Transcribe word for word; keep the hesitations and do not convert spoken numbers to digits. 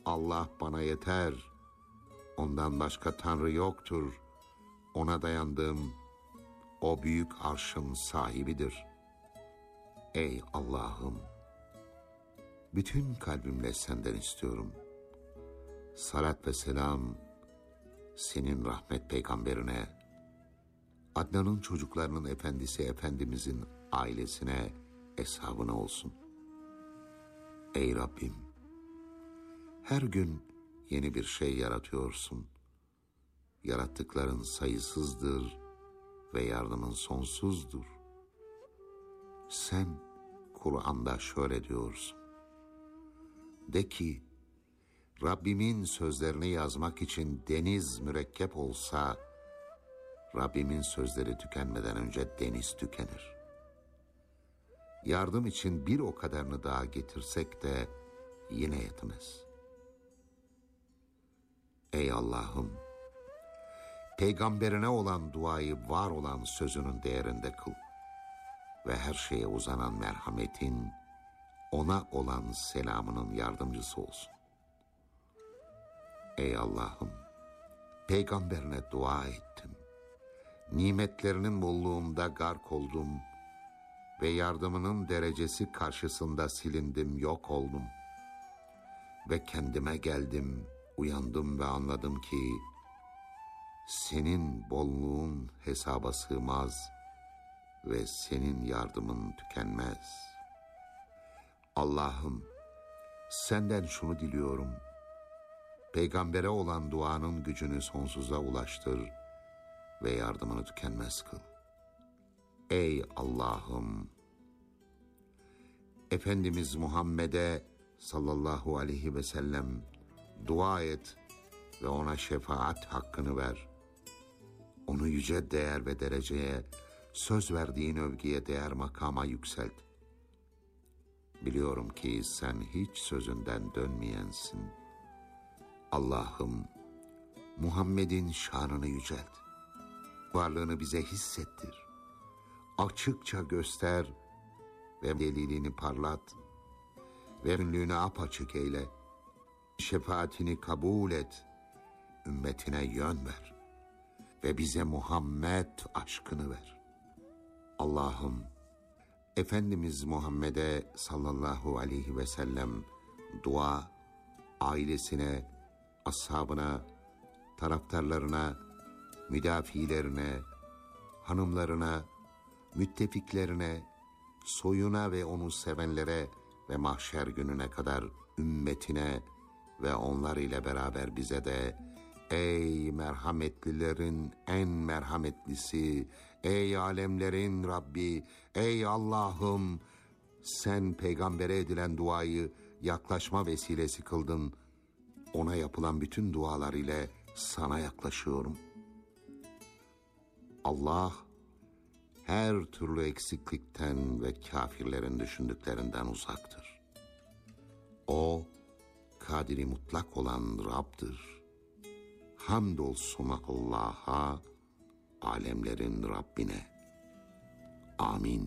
Allah bana yeter. Ondan başka Tanrı yoktur. Ona dayandım. O büyük arşın sahibidir. Ey Allah'ım! Bütün kalbimle senden istiyorum. Salat ve selam senin rahmet peygamberine, Adnan'ın çocuklarının efendisi Efendimizin ailesine, eshabına olsun. Ey Rabbim! Her gün yeni bir şey yaratıyorsun. Yarattıkların sayısızdır ve yardımın sonsuzdur. Sen Kur'an'da şöyle diyorsun. De ki, Rabbimin sözlerini yazmak için deniz mürekkep olsa, Rabbimin sözleri tükenmeden önce deniz tükenir. Yardım için bir o kadarını daha getirsek de yine yetmez. Ey Allah'ım! Peygamberine olan duayı var olan sözünün değerinde kıl ve her şeye uzanan merhametin, ona olan selamının yardımcısı olsun. Ey Allah'ım! Peygamberine dua ettim. Nimetlerinin bolluğunda gark oldum ve yardımının derecesi karşısında silindim, yok oldum. Ve kendime geldim, uyandım ve anladım ki senin bolluğun hesaba sığmaz ve senin yardımın tükenmez. Allah'ım, senden şunu diliyorum. Peygambere olan duanın gücünü sonsuza ulaştır ve yardımını tükenmez kıl. Ey Allah'ım! Efendimiz Muhammed'e sallallahu aleyhi ve sellem dua et ve ona şefaat hakkını ver. Onu yüce değer ve dereceye, söz verdiğin övgüye değer makama yükselt. Biliyorum ki sen hiç sözünden dönmeyensin. Allah'ım, Muhammed'in şanını yücelt. Varlığını bize hissettir. Açıkça göster ve delilini parlat. Ve ünlüğünü apaçık eyle. Şefaatini kabul et. Ümmetine yön ver. Ve bize Muhammed aşkını ver. Allah'ım, Efendimiz Muhammed'e sallallahu aleyhi ve sellem dua, ailesine, ashabına, taraftarlarına, müdafilerine, hanımlarına, müttefiklerine, soyuna ve onu sevenlere ve mahşer gününe kadar ümmetine ve onlar ile beraber bize de ey merhametlilerin en merhametlisi, ey alemlerin Rabbi, ey Allah'ım, sen peygambere edilen duayı yaklaşma vesilesi kıldın. Ona yapılan bütün dualar ile sana yaklaşıyorum. Allah, her türlü eksiklikten ve kafirlerin düşündüklerinden uzaktır. O, kadiri mutlak olan Rab'dır. Hamdolsun Allah'a, alemlerin Rabbine. Amin.